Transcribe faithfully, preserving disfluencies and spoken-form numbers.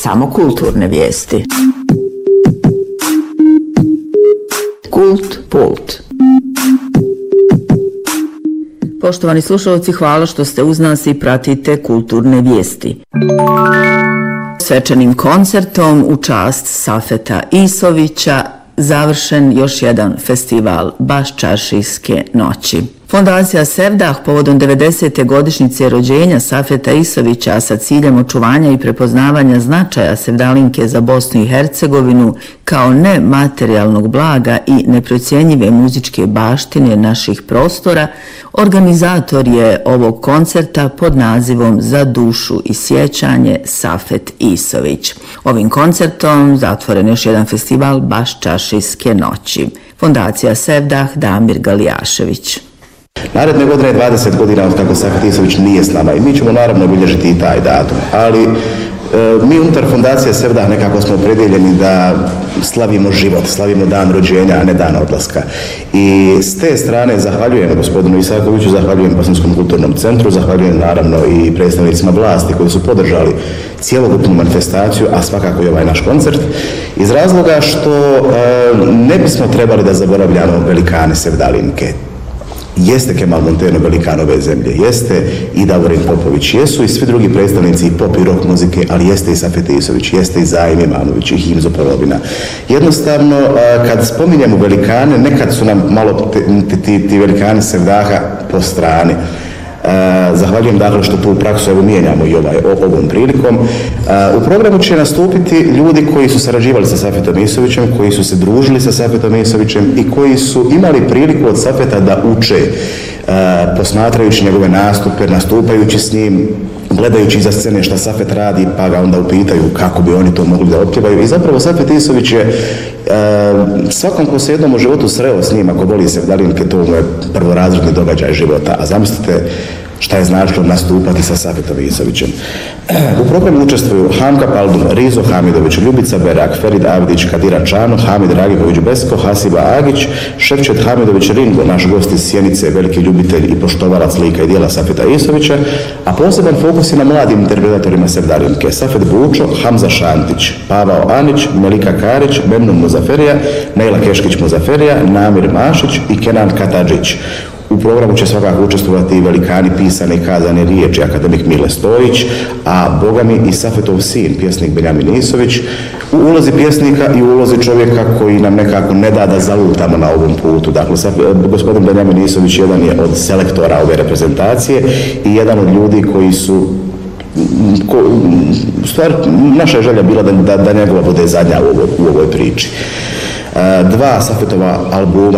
samo kulturne vijesti. Kult Pult. Poštovani slušalci, hvala što ste uz nas i pratite kulturne vijesti. Svečanim koncertom u čast Safeta Isovića završen još jedan festival Baščaršijske noći. Fondacija Sevdah povodom devedesete godišnjice rođenja Safeta Isovića sa ciljem očuvanja i prepoznavanja značaja Sevdalinke za Bosnu i Hercegovinu kao nematerijalnog blaga i neprocjenjive muzičke baštine naših prostora, organizator je ovog koncerta pod nazivom Za dušu i sjećanje Safet Isović. Ovim koncertom zatvoren još jedan festival Baščaršijske noći. Fondacija Sevdah, Damir Galijašević. Naredne godine je dvadeset godina od kako Safet Isović nije s nama i mi ćemo naravno obilježiti i taj datum, ali e, mi unutar Fondacije Sevdah nekako smo opredjeljeni da slavimo život, slavimo dan rođenja, a ne dan odlaska. I s te strane zahvaljujem gospodinu Isakoviću, zahvaljujem Bosanskom kulturnom centru, zahvaljujem naravno i predstavnicima vlasti koji su podržali cijelokupnu manifestaciju, a svakako i ovaj naš koncert, iz razloga što e, ne bismo trebali da zaboravljamo velikane Sevdalinke. Jeste Kemal Monteno velikan ove zemlje, jeste i Davorin Popović, jesu i svi drugi predstavnici pop i rock muzike, ali jeste i Safet Isović, jeste i Zajim Imanović i Himzo Polovina. Jednostavno, kad spominjemo velikane, nekad su nam malo ti, ti, ti velikani Sevdaha po strani. Zahvaljujem dakle što tu praksu evo mijenjamo i ovaj, ovom prilikom. U programu će nastupiti ljudi koji su sarađivali sa Safetom Isovićem, koji su se družili sa Safetom Isovićem i koji su imali priliku od Safeta da uče, posmatrajući njegove nastupe, nastupajući s njim, gledajući iza scene šta Safet radi, pa ga onda upitaju kako bi oni to mogli da otpjevaju. I zapravo Safet Isović je svakom ko se jednom u životu sreo s njim, ako voli Sevdalinke, to mu je prvorazredni događaj života. A zamislite šta je značilo nastupati sa Safetom Isovićem. U programu učestvuju Hamka Paldun, Rizo Hamidović, Ljubica Berak, Ferid Avdić, Kadira Čano, Hamid Ragipović Besko, Hasiba Agić, Ševčet Hamidović Ringo, naš gost iz Sjenice, veliki ljubitelj i poštovalac lika i dijela Safeta Isovića, a poseban fokus je na mladim interpretatorima Sevdalinke: Safet Bučo, Hamza Šantić, Pavao Anić, Melika Karić, Memnun Muzaferija, Nejla Keškić Muzaferija, Namir Mašić i Kenan Katadžić. U programu će svakako učestvovati i velikani pisane i kazane riječi, akademik Mile Stojić, a bogami i Safetov sin, pjesnik Benjamin Isović, u ulozi pjesnika i u ulozi čovjeka koji nam nekako ne da da zalutamo na ovom putu. Dakle, gospodin Benjamin Isović jedan je od selektora ove reprezentacije i jedan od ljudi koji su Ko, stvar, naša je želja bila da, da, da njegova bude zadnja u ovoj, u ovoj priči. Dva Safetova albuma